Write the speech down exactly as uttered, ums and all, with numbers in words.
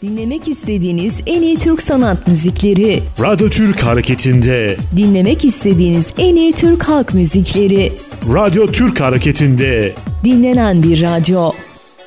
Dinlemek istediğiniz en iyi Türk sanat müzikleri. Radyo Türk Hareketi'nde. Dinlemek istediğiniz en iyi Türk halk müzikleri. Radyo Türk Hareketi'nde. Dinlenen bir radyo.